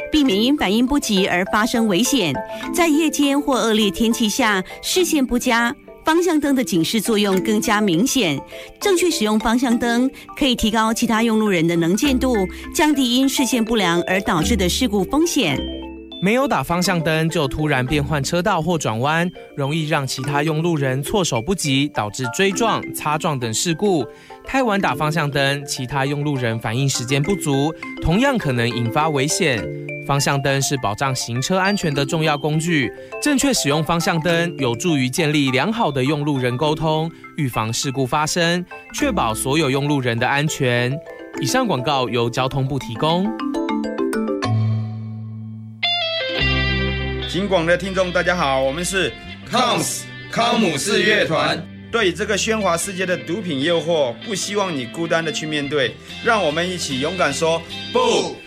避免因反应不及而发生危险。在夜间或恶劣天气下，视线不佳，方向灯的警示作用更加明显。正确使用方向灯可以提高其他用路人的能见度，降低因视线不良而导致的事故风险。 没有打方向灯就突然变换车道或转弯，容易让其他用路人措手不及，导致追撞、擦撞等事故。太晚打方向灯，其他用路人反应时间不足，同样可能引发危险。方向灯是保障行车安全的重要工具，正确使用方向灯有助于建立良好的用路人沟通，预防事故发生，确保所有用路人的安全。以上广告由交通部提供。 警广的听众大家好，我们是 COMS 康姆士乐团。 对这个喧哗世界的毒品诱惑，不希望你孤单的去面对，让我们一起勇敢说不。